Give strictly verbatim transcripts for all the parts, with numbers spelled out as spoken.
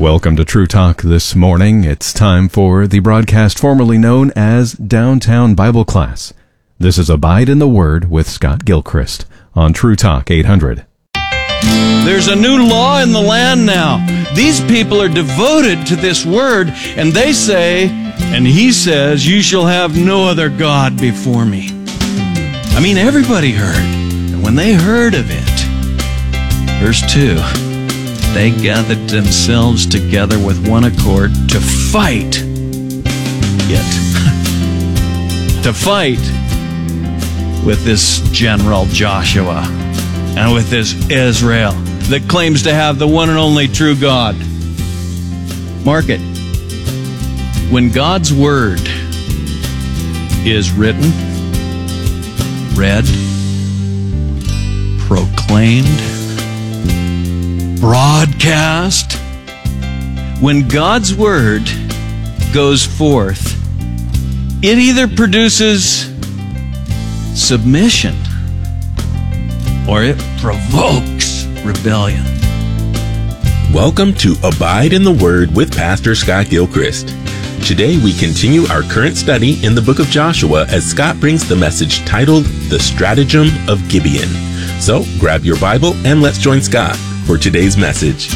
Welcome to True Talk this morning. It's time for the broadcast formerly known as Downtown Bible Class. This is Abide in the Word with Scott Gilchrist on True Talk eight hundred. There's a new law in the land now. These people are devoted to this word, and they say, and he says, you shall have no other God before me. I mean, everybody heard. And when they heard of it, verse two, they gathered themselves together with one accord to fight it. To fight with this general Joshua and with this Israel that claims to have the one and only true God. Mark it. When God's word is written, read, proclaimed, broadcast, when God's word goes forth, it either produces submission or it provokes rebellion. Welcome to Abide in the Word with Pastor Scott Gilchrist. Today we continue our current study in the book of Joshua as Scott brings the message titled The Stratagem of Gibeon. So grab your Bible and let's join Scott for today's message.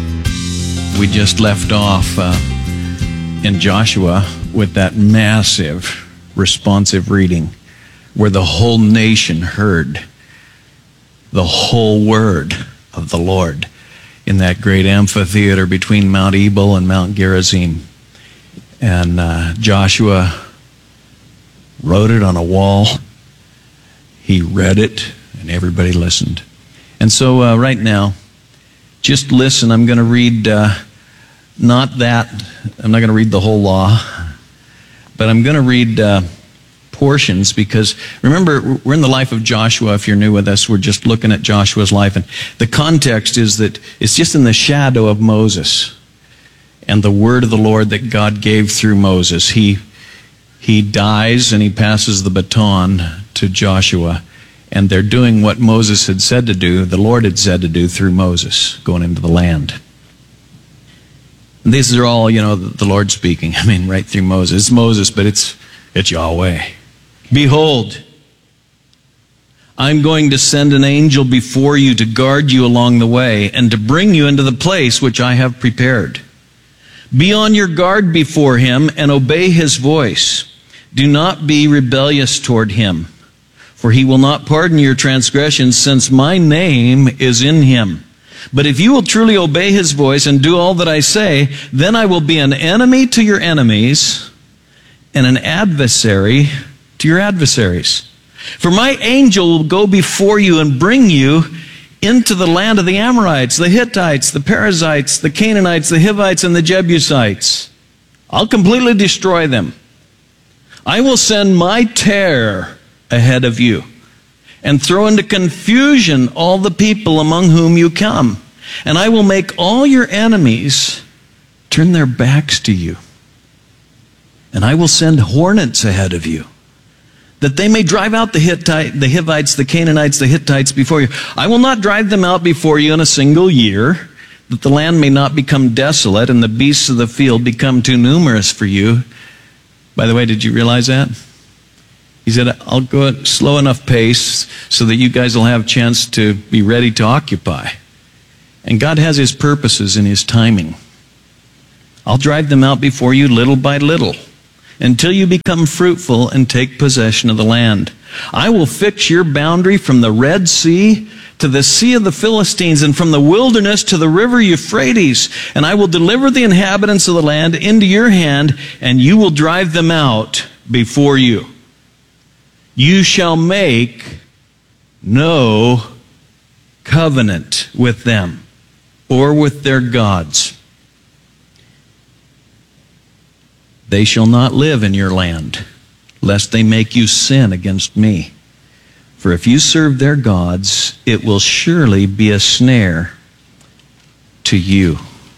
We just left off uh, in Joshua with that massive responsive reading where the whole nation heard the whole word of the Lord in that great amphitheater between Mount Ebal and Mount Gerizim. And uh, Joshua wrote it on a wall. He read it, and everybody listened. And so uh, right now, just listen. I'm going to read, uh, not that, I'm not going to read the whole law, but I'm going to read uh, portions because, remember, we're in the life of Joshua. If you're new with us, we're just looking at Joshua's life. And the context is that it's just in the shadow of Moses and the word of the Lord that God gave through Moses. He, he dies and he passes the baton to Joshua. And they're doing what Moses had said to do, the Lord had said to do through Moses, going into the land. And these are all, you know, the Lord speaking. I mean, right through Moses. It's Moses, but it's, it's Yahweh. Behold, I'm going to send an angel before you to guard you along the way and to bring you into the place which I have prepared. Be on your guard before him and obey his voice. Do not be rebellious toward him. For he will not pardon your transgressions, since my name is in him. But if you will truly obey his voice and do all that I say, then I will be an enemy to your enemies and an adversary to your adversaries. For my angel will go before you and bring you into the land of the Amorites, the Hittites, the Perizzites, the Canaanites, the Hivites, and the Jebusites. I'll completely destroy them. I will send my terror ahead of you, and throw into confusion all the people among whom you come. And I will make all your enemies turn their backs to you. And I will send hornets ahead of you, that they may drive out the Hittite, the Hivites, the Canaanites, the Hittites before you. I will not drive them out before you in a single year, that the land may not become desolate and the beasts of the field become too numerous for you. By the way, did you realize that? He said, I'll go at slow enough pace so that you guys will have a chance to be ready to occupy. And God has his purposes in his timing. I'll drive them out before you little by little until you become fruitful and take possession of the land. I will fix your boundary from the Red Sea to the Sea of the Philistines and from the wilderness to the river Euphrates. And I will deliver the inhabitants of the land into your hand, and you will drive them out before you. You shall make no covenant with them or with their gods. They shall not live in your land, lest they make you sin against me. For if you serve their gods, it will surely be a snare to you.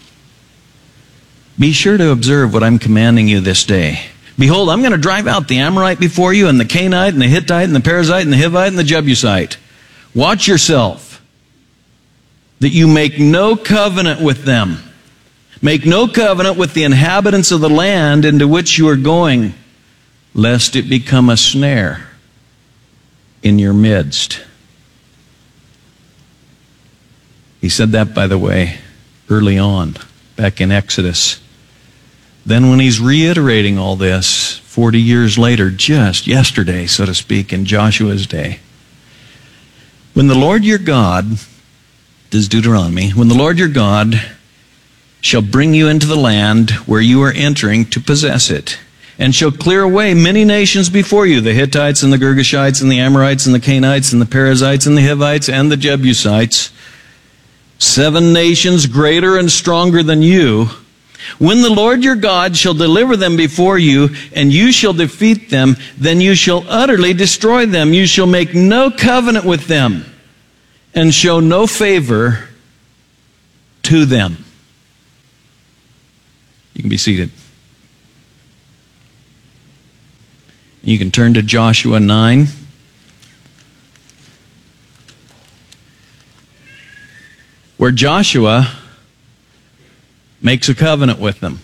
Be sure to observe what I'm commanding you this day. Behold, I'm going to drive out the Amorite before you, and the Canaanite, and the Hittite, and the Perizzite, and the Hivite, and the Jebusite. Watch yourself, that you make no covenant with them, Make no covenant with the inhabitants of the land into which you are going, lest it become a snare in your midst. He said that, by the way, early on, back in Exodus. Then when he's reiterating all this, forty years later, just yesterday, so to speak, in Joshua's day, when the Lord your God, this is Deuteronomy, when the Lord your God shall bring you into the land where you are entering to possess it, and shall clear away many nations before you, the Hittites and the Girgashites and the Amorites and the Canaanites and the Perizzites and the Hivites and the Jebusites, seven nations greater and stronger than you. When the Lord your God shall deliver them before you, and you shall defeat them, then you shall utterly destroy them. You shall make no covenant with them, and show no favor to them. You can be seated. You can turn to Joshua nine. Where Joshua makes a covenant with them.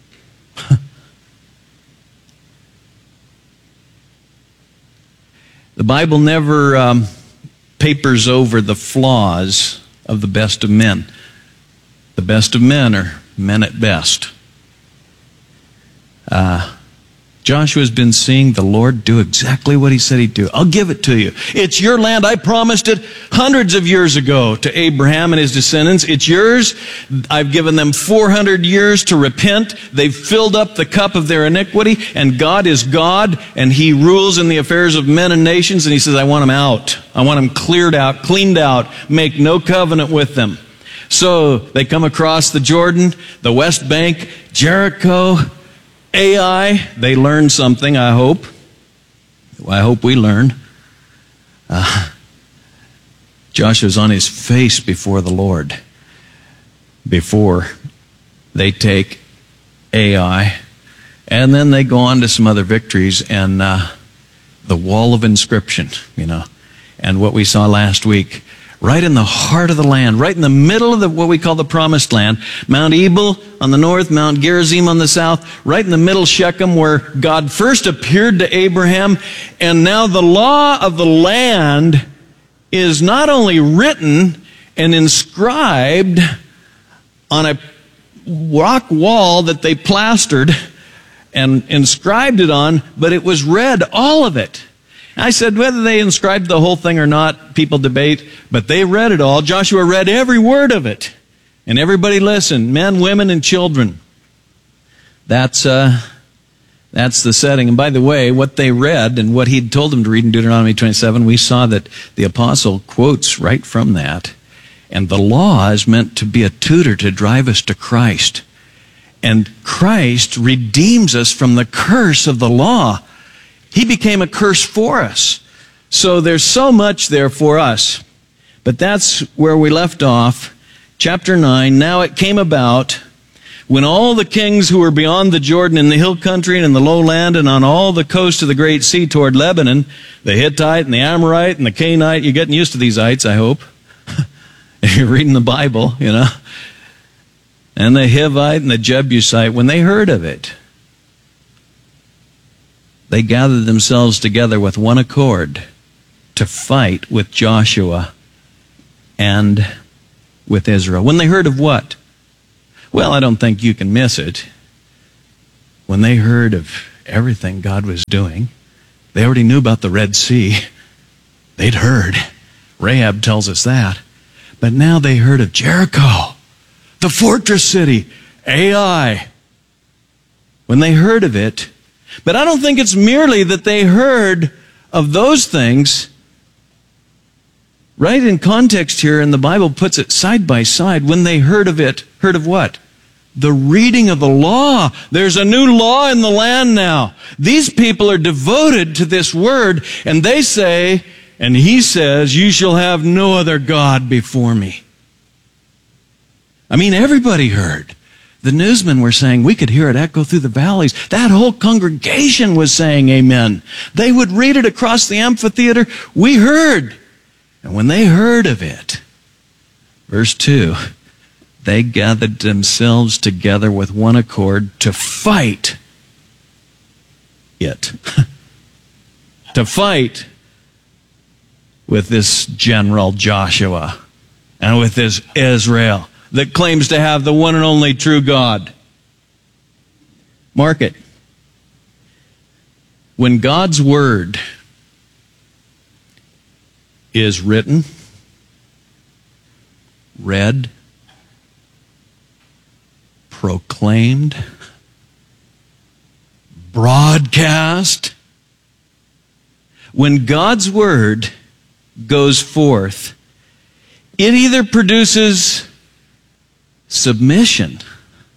The Bible never um, papers over the flaws of the best of men. The best of men are men at best. Uh, Joshua's been seeing the Lord do exactly what he said he'd do. I'll give it to you. It's your land. I promised it hundreds of years ago to Abraham and his descendants. It's yours. I've given them four hundred years to repent. They've filled up the cup of their iniquity, and God is God, and he rules in the affairs of men and nations, and he says, I want them out. I want them cleared out, cleaned out. Make no covenant with them. So they come across the Jordan, the West Bank, Jericho, Ai. They learn something, I hope. I hope we learn. Uh, Joshua's on his face before the Lord before they take Ai. And then they go on to some other victories, and uh, the wall of inscription, you know, and what we saw last week. Right in the heart of the land, right in the middle of the, what we call the promised land. Mount Ebal on the north, Mount Gerizim on the south, right in the middle Shechem, where God first appeared to Abraham. And now the law of the land is not only written and inscribed on a rock wall that they plastered and inscribed it on, but it was read, all of it. I said whether they inscribed the whole thing or not, people debate, but they read it all. Joshua read every word of it. And everybody listened, men, women, and children. That's uh, that's the setting. And by the way, what they read and what he'd told them to read in Deuteronomy twenty-seven, we saw that the apostle quotes right from that. And the law is meant to be a tutor to drive us to Christ. And Christ redeems us from the curse of the law. He became a curse for us. So there's so much there for us. But that's where we left off. Chapter nine, now it came about when all the kings who were beyond the Jordan in the hill country and in the lowland and on all the coast of the great sea toward Lebanon, the Hittite and the Amorite and the Canaanite, you're getting used to these ites, I hope. If you're reading the Bible, you know. And the Hivite and the Jebusite, when they heard of it, they gathered themselves together with one accord to fight with Joshua and with Israel. When they heard of what? Well, I don't think you can miss it. When they heard of everything God was doing, they already knew about the Red Sea. They'd heard. Rahab tells us that. But now they heard of Jericho, the fortress city, Ai. When they heard of it, but I don't think it's merely that they heard of those things. Right in context here, and the Bible puts it side by side. When they heard of it, heard of what? The reading of the law. There's a new law in the land now. These people are devoted to this word, and they say, and he says, you shall have no other God before me. I mean, everybody heard. The newsmen were saying we could hear it echo through the valleys. That whole congregation was saying amen. They would read it across the amphitheater. We heard. And when they heard of it, verse two, they gathered themselves together with one accord to fight it. To fight with this general Joshua and with this Israel that claims to have the one and only true God. Mark it. When God's word is written, read, proclaimed, broadcast, when God's word goes forth, it either produces submission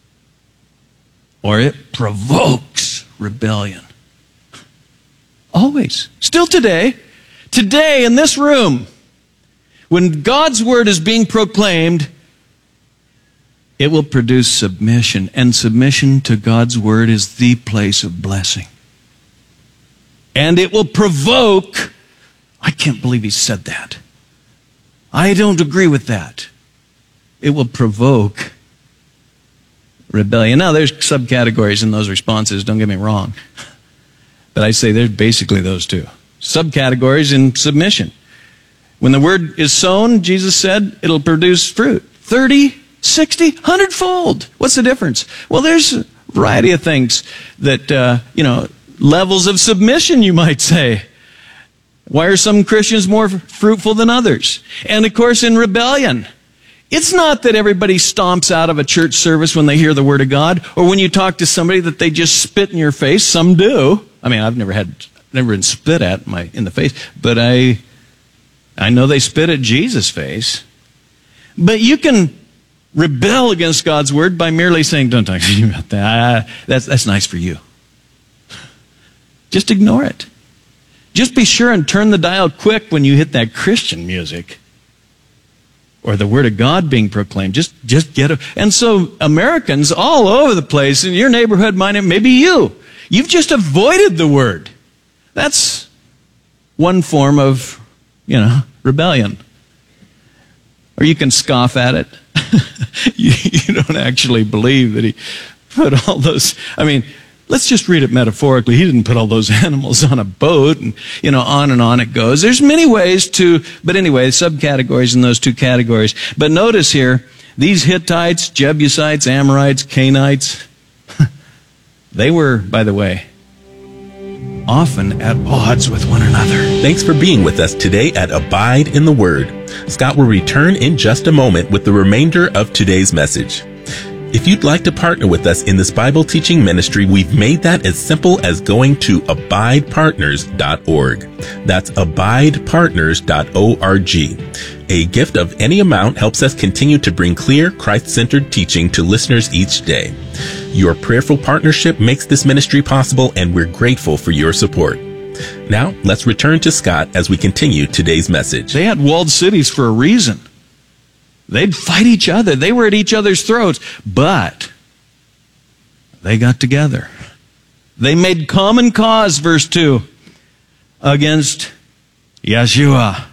or it provokes rebellion. Always. Still today. Today in this room, when God's word is being proclaimed, it will produce submission. And submission to God's word is the place of blessing. And it will provoke, I can't believe he said that. I don't agree with that. It will provoke rebellion. Now, there's subcategories in those responses, don't get me wrong. But I say there's basically those two. Subcategories in submission. When the word is sown, Jesus said, it'll produce fruit. thirty, sixty, one hundred fold. What's the difference? Well, there's a variety of things that, uh, you know, levels of submission, you might say. Why are some Christians more fruitful than others? And of course, in rebellion, it's not that everybody stomps out of a church service when they hear the word of God, or when you talk to somebody that they just spit in your face. Some do. I mean, I've never had, never been spit at in my in the face, but I, I know they spit at Jesus' face. But you can rebel against God's word by merely saying, "Don't talk to me about that. That's that's nice for you." Just ignore it. Just be sure and turn the dial quick when you hit that Christian music or the word of God being proclaimed. Just, just get it. And so Americans all over the place, in your neighborhood, mine, maybe you, you've just avoided the word. That's one form of, you know, rebellion. Or you can scoff at it. you, you don't actually believe that he put all those, I mean, let's just read it metaphorically. He didn't put all those animals on a boat, and, you know, on and on it goes. There's many ways to, but anyway, subcategories in those two categories. But notice here, these Hittites, Jebusites, Amorites, Canaanites, they were, by the way, often at odds with one another. Thanks for being with us today at Abide in the Word. Scott will return in just a moment with the remainder of today's message. If you'd like to partner with us in this Bible teaching ministry, we've made that as simple as going to abide partners dot org. That's abide partners dot org. A gift of any amount helps us continue to bring clear, Christ-centered teaching to listeners each day. Your prayerful partnership makes this ministry possible, and we're grateful for your support. Now, let's return to Scott as we continue today's message. They had walled cities for a reason. They'd fight each other. They were at each other's throats. But they got together. They made common cause, verse two, against Yeshua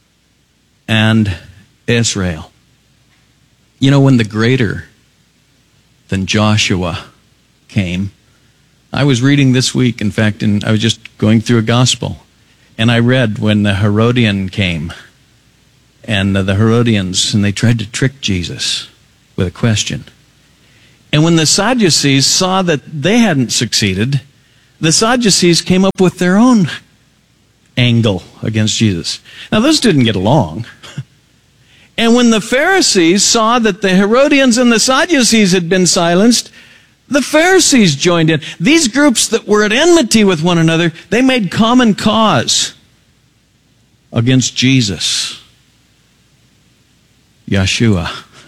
and Israel. You know, when the greater than Joshua came, I was reading this week, in fact, and I was just going through a gospel, and I read when the Herodian came. And the Herodians, and they tried to trick Jesus with a question. And when the Sadducees saw that they hadn't succeeded, the Sadducees came up with their own angle against Jesus. Now, those didn't get along. And when the Pharisees saw that the Herodians and the Sadducees had been silenced, the Pharisees joined in. These groups that were at enmity with one another, they made common cause against Jesus. Yeshua.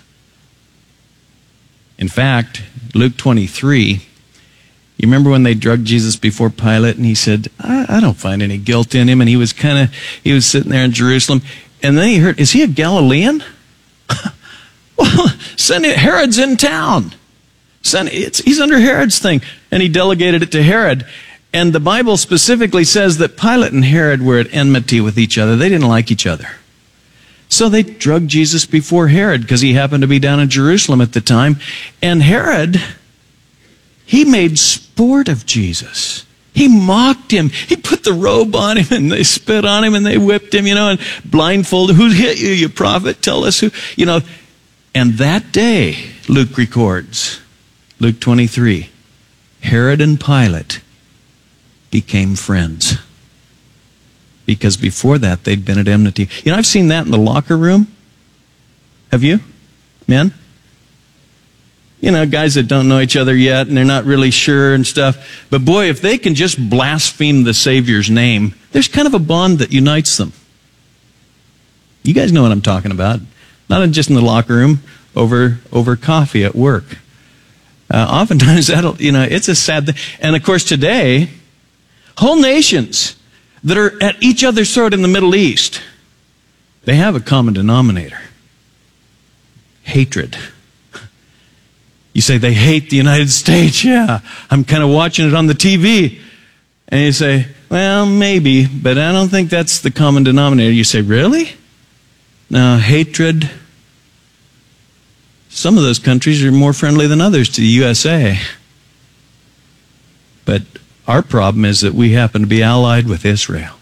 In fact, Luke twenty-three, you remember when they drugged Jesus before Pilate, and he said, I, I don't find any guilt in him, and he was kind of, he was sitting there in Jerusalem, and then he heard, is he a Galilean? Well, send it, Herod's in town. Send, it's, he's under Herod's thing, and he delegated it to Herod. And the Bible specifically says that Pilate and Herod were at enmity with each other. They didn't like each other. So they drugged Jesus before Herod because he happened to be down in Jerusalem at the time. And Herod, he made sport of Jesus. He mocked him. He put the robe on him and they spit on him and they whipped him, you know, and blindfolded. Who hit you, you prophet? Tell us who, you know. And that day, Luke records, Luke twenty-three, Herod and Pilate became friends. Because before that, they'd been at enmity. You know, I've seen that in the locker room. Have you? Men? You know, guys that don't know each other yet and they're not really sure and stuff. But boy, if they can just blaspheme the Savior's name, there's kind of a bond that unites them. You guys know what I'm talking about. Not just in the locker room, over over coffee at work. Uh, oftentimes, that'll, you know, it's a sad thing. And of course, today, whole nations that are at each other's throat in the Middle East, they have a common denominator. Hatred. You say, they hate the United States. Yeah, I'm kind of watching it on the T V. And you say, well, maybe, but I don't think that's the common denominator. You say, really? No, hatred. Some of those countries are more friendly than others to the U S A. But our problem is that we happen to be allied with Israel.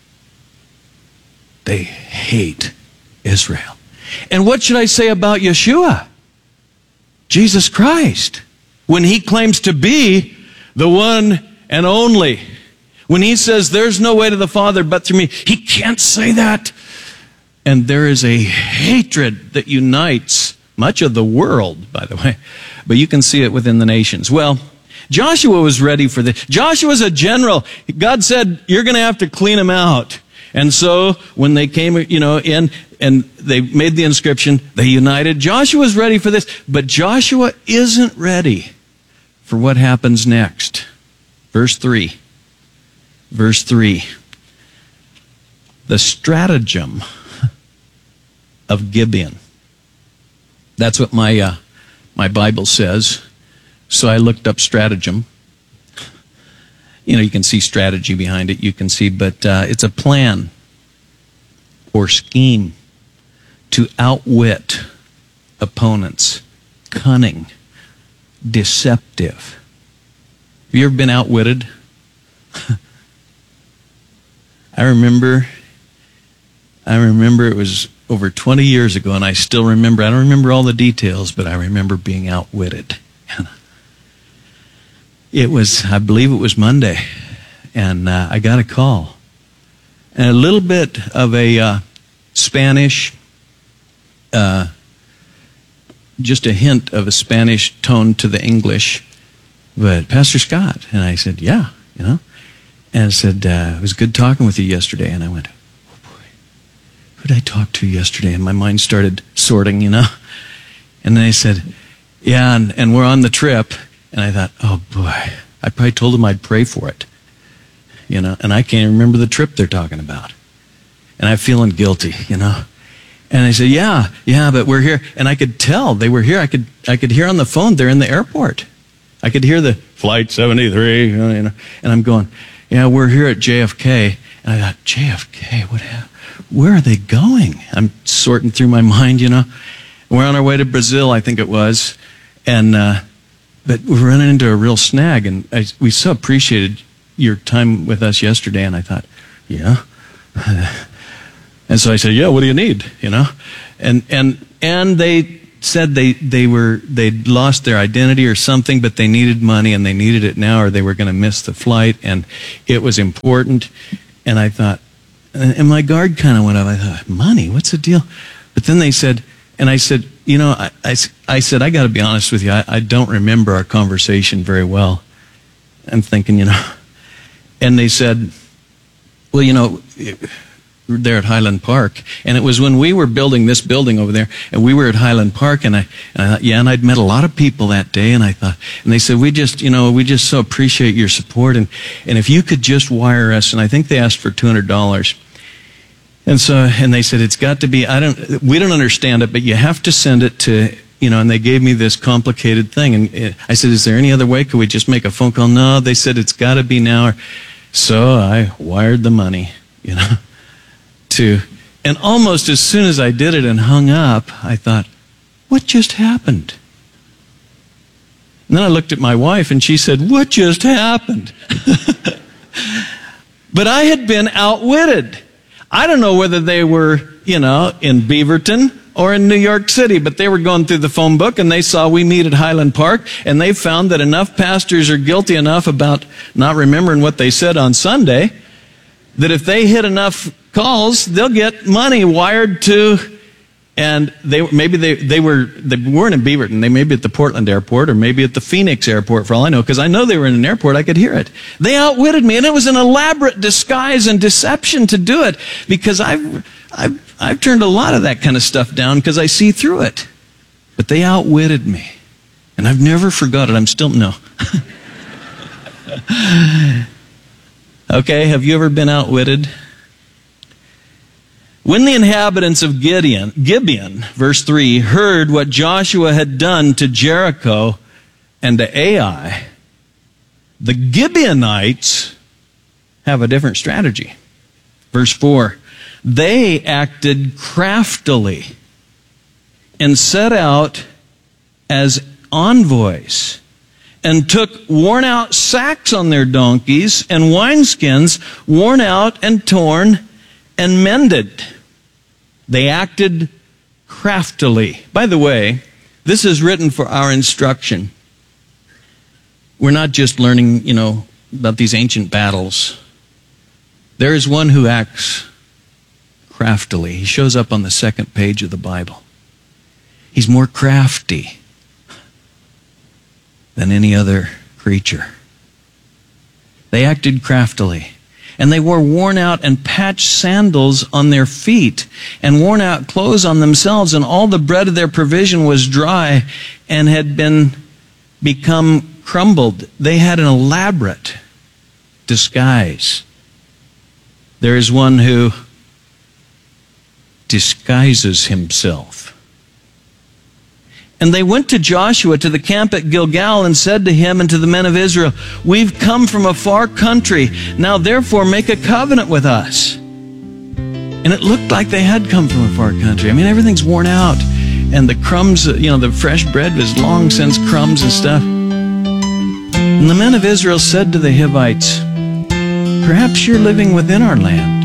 They hate Israel. And what should I say about Yeshua? Jesus Christ. When he claims to be the one and only. When he says there's no way to the Father but through me. He can't say that. And there is a hatred that unites much of the world, by the way. But you can see it within the nations. Well, Joshua was ready for this. Joshua's a general. God said, you're going to have to clean him out. And so when they came, you know, in and they made the inscription, they united. Joshua's ready for this. But Joshua isn't ready for what happens next. Verse three. Verse three. The stratagem of Gibeon. That's what my uh, my Bible says. So I looked up stratagem. You know, you can see strategy behind it. You can see, but uh, it's a plan or scheme to outwit opponents. Cunning, deceptive. Have you ever been outwitted? I remember, I remember it was over twenty years ago, and I still remember. I don't remember all the details, but I remember being outwitted. It was, I believe it was Monday, and uh, I got a call. And a little bit of a uh, Spanish, uh, just a hint of a Spanish tone to the English, but Pastor Scott. And I said, yeah, you know. And I said, uh, it was good talking with you yesterday. And I went, oh boy, who did I talk to yesterday? And my mind started sorting, you know. And then I said, yeah, and, and we're on the trip. And I thought, oh boy, I probably told them I'd pray for it. You know, and I can't remember the trip they're talking about. And I'm feeling guilty, you know. And I said, yeah, yeah, but we're here. And I could tell they were here. I could I could hear on the phone they're in the airport. I could hear the flight seventy-three, you know, and I'm going, yeah, we're here at J F K. And I thought, J F K, what happened? Where are they going? I'm sorting through my mind, you know. We're on our way to Brazil, I think it was. And, uh, But we're running into a real snag, and I, we so appreciated your time with us yesterday, and I thought, yeah. And so I said, yeah, what do you need, you know? And and and they said they, they were, they'd lost their identity or something, but they needed money, and they needed it now, or they were going to miss the flight, and it was important. And I thought, and my guard kind of went up. I thought, money, what's the deal? But then they said, and I said, you know, I, I, I said, I got to be honest with you. I, I don't remember our conversation very well. I'm thinking, you know. And they said, well, you know, there at Highland Park. And it was when we were building this building over there. And we were at Highland Park. And I, and I thought, yeah, and I'd met a lot of people that day. And I thought, and they said, we just, you know, we just so appreciate your support. And, and if you could just wire us. And I think they asked for two hundred dollars. And so, and they said, it's got to be, I don't, we don't understand it, but you have to send it to, you know, and they gave me this complicated thing. And I said, is there any other way? Could we just make a phone call? No, they said, it's got to be now. So I wired the money, you know, to And almost as soon as I did it and hung up, I thought, what just happened? And then I looked at my wife and she said, what just happened? But I had been outwitted. I don't know whether they were, you know, in Beaverton or in New York City, but they were going through the phone book and they saw we meet at Highland Park, and they found that enough pastors are guilty enough about not remembering what they said on Sunday that if they hit enough calls, they'll get money wired to, and they maybe they they were they weren't in Beaverton, they may be at the Portland airport or maybe at the Phoenix airport for all I know, because I know they were in an airport, I could hear it. They outwitted me, and it was an elaborate disguise and deception to do it, because I've I've I've turned a lot of that kind of stuff down because I see through it. But they outwitted me, and I've never forgot it. I'm still no. Okay, have you ever been outwitted? When the inhabitants of Gideon, Gibeon, verse three, heard what Joshua had done to Jericho and to Ai, the Gibeonites have a different strategy. Verse four, they acted craftily and set out as envoys and took worn-out sacks on their donkeys and wineskins worn out and torn and mended. They acted craftily. By the way, this is written for our instruction. We're not just learning, you know, about these ancient battles. There is one who acts craftily. He shows up on the second page of the Bible. He's more crafty than any other creature. They acted craftily. And they wore worn-out and patched sandals on their feet, and worn-out clothes on themselves, and all the bread of their provision was dry and had been become crumbled. They had an elaborate disguise. There is one who disguises himself. And they went to Joshua to the camp at Gilgal and said to him and to the men of Israel, we've come from a far country. Now therefore make a covenant with us. And it looked like they had come from a far country. I mean, everything's worn out. And the crumbs, you know, the fresh bread was long since crumbs and stuff. And the men of Israel said to the Hivites, perhaps you're living within our land.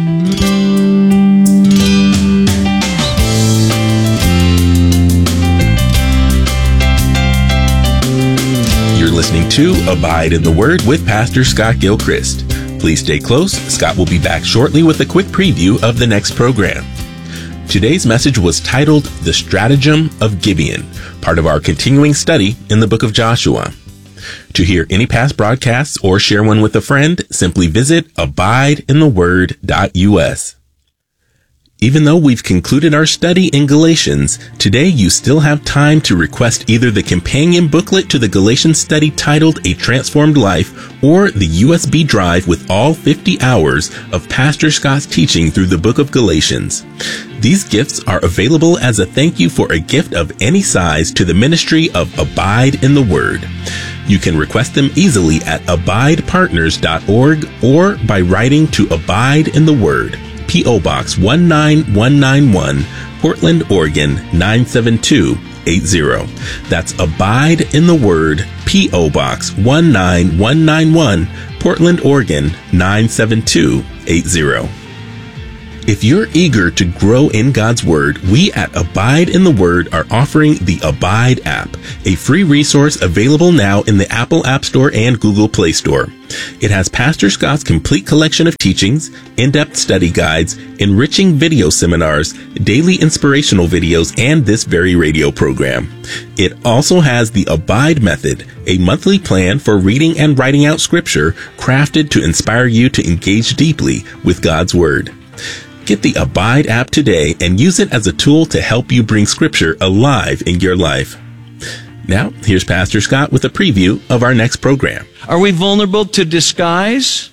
Listening to Abide in the Word with Pastor Scott Gilchrist. Please stay close. Scott will be back shortly with a quick preview of the next program. Today's message was titled The Stratagem of Gibeon, part of our continuing study in the book of Joshua. To hear any past broadcasts or share one with a friend, simply visit abide in the word dot U S. Even though we've concluded our study in Galatians, today you still have time to request either the companion booklet to the Galatians study titled A Transformed Life, or the U S B drive with all fifty hours of Pastor Scott's teaching through the book of Galatians. These gifts are available as a thank you for a gift of any size to the ministry of Abide in the Word. You can request them easily at abide partners dot org or by writing to Abide in the Word, P O Box one nine one nine one, Portland, Oregon nine seven two eight zero. That's Abide in the Word, P O Box one nine one nine one, Portland, Oregon nine seven two eight zero. If you're eager to grow in God's Word, we at Abide in the Word are offering the Abide app, a free resource available now in the Apple App Store and Google Play Store. It has Pastor Scott's complete collection of teachings, in-depth study guides, enriching video seminars, daily inspirational videos, and this very radio program. It also has the Abide Method, a monthly plan for reading and writing out Scripture crafted to inspire you to engage deeply with God's Word. Get the Abide app today and use it as a tool to help you bring Scripture alive in your life. Now, here's Pastor Scott with a preview of our next program. Are we vulnerable to disguise?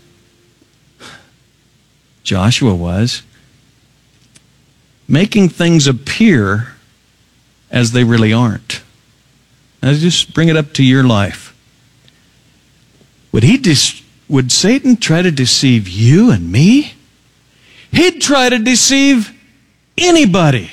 Joshua was. Making things appear as they really aren't. Now just bring it up to your life. Would he dis- would Satan try to deceive you and me? He'd try to deceive anybody.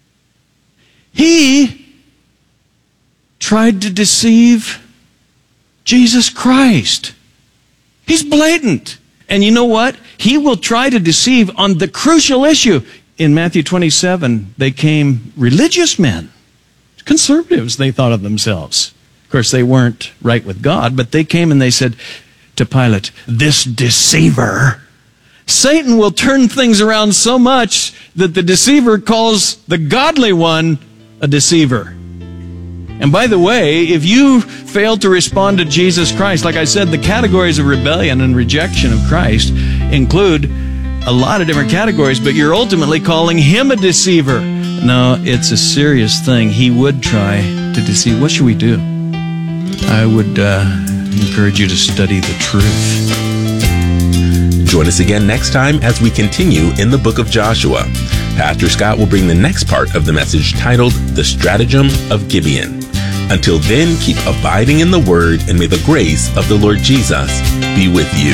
He tried to deceive Jesus Christ. He's blatant. And you know what? He will try to deceive on the crucial issue. In Matthew twenty-seven, they came religious men, conservatives, they thought of themselves. Of course, they weren't right with God, but they came and they said to Pilate, "This deceiver." Satan will turn things around so much that the deceiver calls the godly one a deceiver. And by the way, if you fail to respond to Jesus Christ, like I said, the categories of rebellion and rejection of Christ include a lot of different categories, but you're ultimately calling him a deceiver. No, it's a serious thing. He would try to deceive. What should we do? I would uh, encourage you to study the truth. Join us again next time as we continue in the book of Joshua. Pastor Scott will bring the next part of the message titled The Stratagem of Gibeon. Until then, keep abiding in the Word, and may the grace of the Lord Jesus be with you.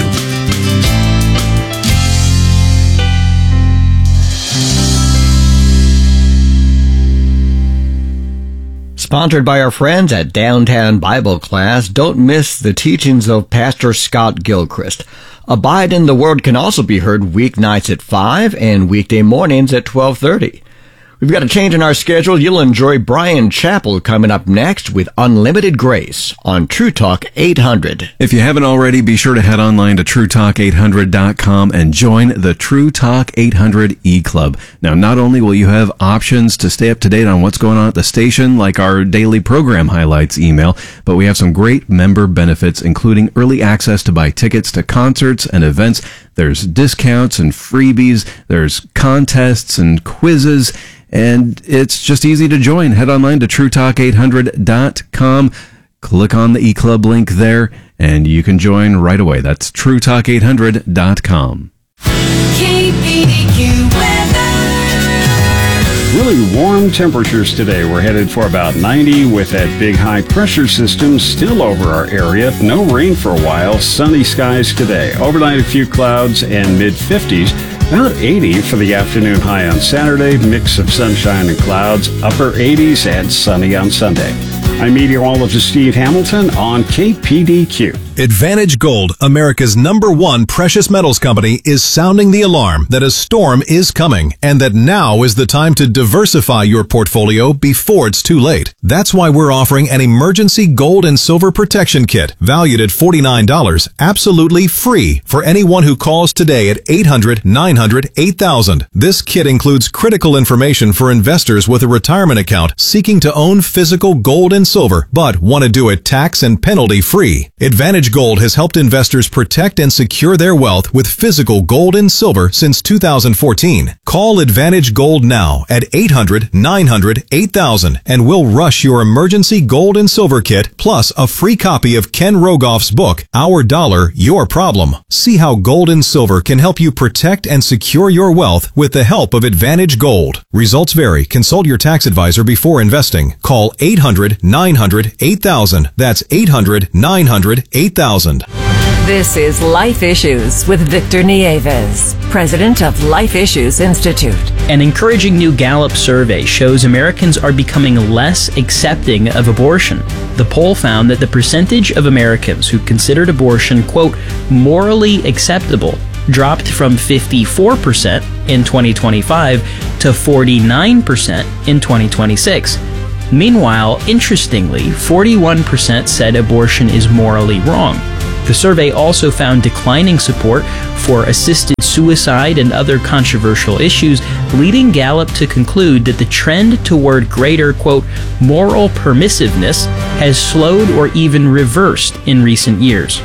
Sponsored by our friends at Downtown Bible Class, don't miss the teachings of Pastor Scott Gilchrist. Abide in the Word can also be heard weeknights at five and weekday mornings at twelve thirty. We've got a change in our schedule. You'll enjoy Brian Chappell coming up next with Unlimited Grace on True Talk eight hundred. If you haven't already, be sure to head online to true talk eight hundred dot com and join the True Talk eight hundred e-club. Now, not only will you have options to stay up to date on what's going on at the station, like our daily program highlights email, but we have some great member benefits, including early access to buy tickets to concerts and events. There's discounts and freebies. There's contests and quizzes. And it's just easy to join. Head online to true talk eight hundred dot com. Click on the eClub link there, and you can join right away. That's true talk eight hundred dot com. K P D Q weather. Really warm temperatures today. We're headed for about ninety with that big high pressure system still over our area. No rain for a while. Sunny skies today. Overnight, a few clouds and mid fifties. About eighty for the afternoon high on Saturday, mix of sunshine and clouds, upper eighties and sunny on Sunday. I'm meteorologist Steve Hamilton on K P D Q. Advantage Gold, America's number one precious metals company, is sounding the alarm that a storm is coming and that now is the time to diversify your portfolio before it's too late. That's why we're offering an emergency gold and silver protection kit valued at forty-nine dollars, absolutely free for anyone who calls today at eight hundred, nine hundred, eight thousand. This kit includes critical information for investors with a retirement account seeking to own physical gold and silver, but want to do it tax and penalty free. Advantage Gold has helped investors protect and secure their wealth with physical gold and silver since two thousand fourteen. Call Advantage Gold now at eight hundred, nine hundred, eight thousand and we'll rush your emergency gold and silver kit plus a free copy of Ken Rogoff's book, Our Dollar, Your Problem. See how gold and silver can help you protect and secure your wealth with the help of Advantage Gold. Results vary. Consult your tax advisor before investing. Call eight hundred, nine hundred, eight thousand. That's eight hundred, nine hundred, eight thousand. This is Life Issues with Victor Nieves, president of Life Issues Institute. An encouraging new Gallup survey shows Americans are becoming less accepting of abortion. The poll found that the percentage of Americans who considered abortion, quote, morally acceptable, dropped from fifty-four percent in twenty twenty-five to forty-nine percent in twenty twenty-six. Meanwhile, interestingly, forty-one percent said abortion is morally wrong. The survey also found declining support for assisted suicide and other controversial issues, leading Gallup to conclude that the trend toward greater, quote, moral permissiveness has slowed or even reversed in recent years.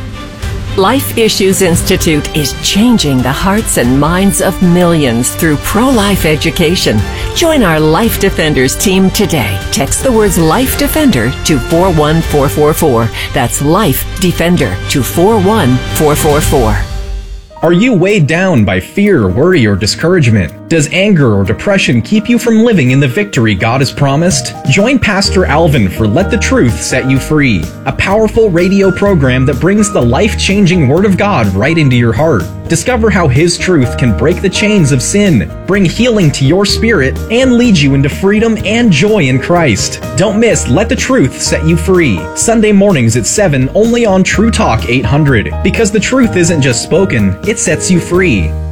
Life Issues Institute is changing the hearts and minds of millions through pro-life education. Join our Life Defenders team today. Text the words Life Defender to four one four four four. That's Life Defender to four one four four four. Are you weighed down by fear, worry, or discouragement? Does anger or depression keep you from living in the victory God has promised? Join Pastor Alvin for Let the Truth Set You Free, a powerful radio program that brings the life-changing Word of God right into your heart. Discover how His truth can break the chains of sin, bring healing to your spirit, and lead you into freedom and joy in Christ. Don't miss Let the Truth Set You Free, Sunday mornings at seven only on True Talk eight hundred. Because the truth isn't just spoken, it sets you free.